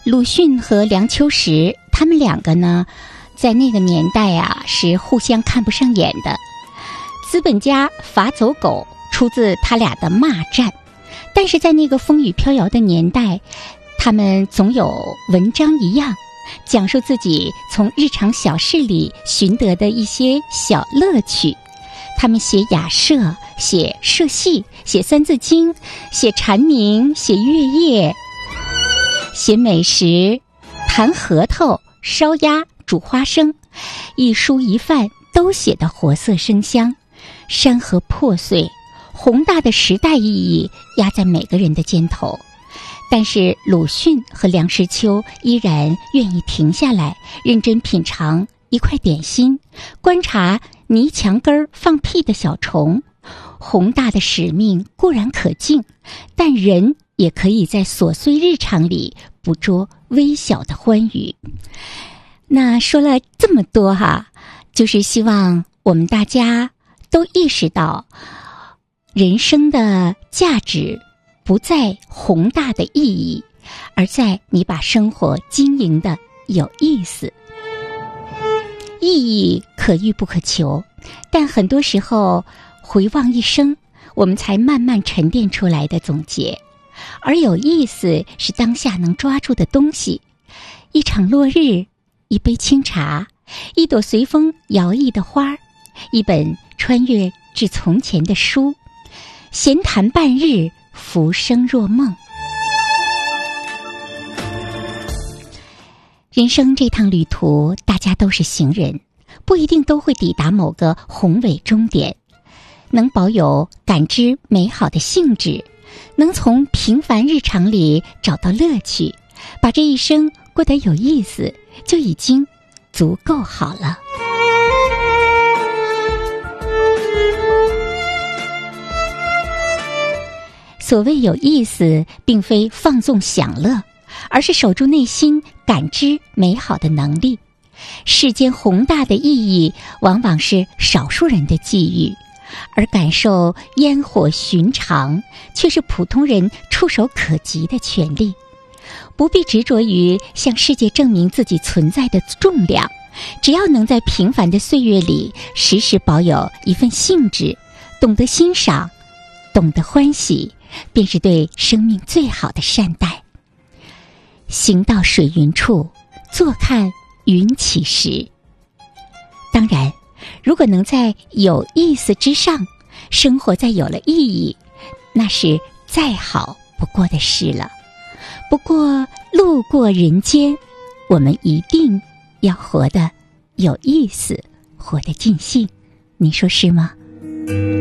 鲁迅和梁秋实他们两个呢，在那个年代啊是互相看不上眼的。资本家罚走狗出自他俩的骂战，但是在那个风雨飘摇的年代，他们总有文章一样讲述自己从日常小事里寻得的一些小乐趣。他们写雅社，写社戏，写三字经，写蝉鸣，写月夜，写美食，弹核桃，烧鸭，煮花生，一蔬一饭都写得活色生香。山河破碎，宏大的时代意义压在每个人的肩头，但是鲁迅和梁实秋依然愿意停下来，认真品尝一块点心，观察泥墙根放屁的小虫。宏大的使命固然可敬，但人也可以在琐碎日常里捕捉微小的欢愉。那说了这么多哈，就是希望我们大家都意识到，人生的价值不在宏大的意义，而在你把生活经营的有意思。意义可遇不可求，但很多时候回望一生，我们才慢慢沉淀出来的总结。而有意思是当下能抓住的东西，一场落日，一杯清茶，一朵随风摇曳的花，一本穿越至从前的书，闲谈半日，浮生若梦。人生这趟旅途，大家都是行人，不一定都会抵达某个宏伟终点。能保有感知美好的兴致，能从平凡日常里找到乐趣，把这一生过得有意思，就已经足够好了。所谓有意思，并非放纵享乐，而是守住内心感知美好的能力。世间宏大的意义，往往是少数人的际遇，而感受烟火寻常，却是普通人触手可及的权利。不必执着于向世界证明自己存在的重量，只要能在平凡的岁月里时时保有一份兴致，懂得欣赏，懂得欢喜，便是对生命最好的善待。行到水云处，坐看云起时。当然，如果能在有意思之上，生活在有了意义，那是再好不过的事了。不过路过人间，我们一定要活得有意思，活得尽兴，你说是吗？